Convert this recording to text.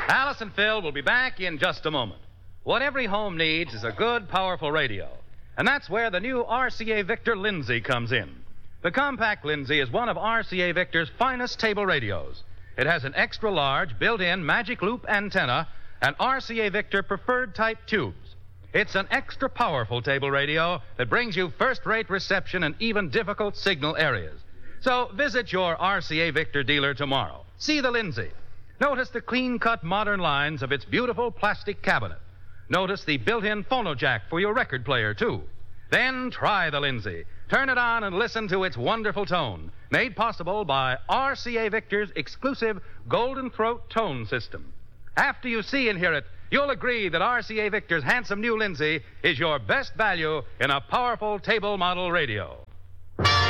Alice and Phil will be back in just a moment. What every home needs is a good, powerful radio. And that's where the new RCA Victor Lindsay comes in. The compact Lindsay is one of RCA Victor's finest table radios. It has an extra-large, built-in magic loop antenna and RCA Victor preferred type tubes. It's an extra powerful table radio that brings you first-rate reception in even difficult signal areas. So visit your RCA Victor dealer tomorrow. See the Lindsay. Notice the clean-cut modern lines of its beautiful plastic cabinet. Notice the built-in phonojack for your record player, too. Then try the Lindsay. Turn it on and listen to its wonderful tone, made possible by RCA Victor's exclusive Golden Throat tone system. After you see and hear it, you'll agree that RCA Victor's handsome new Lindsay is your best value in a powerful table model radio.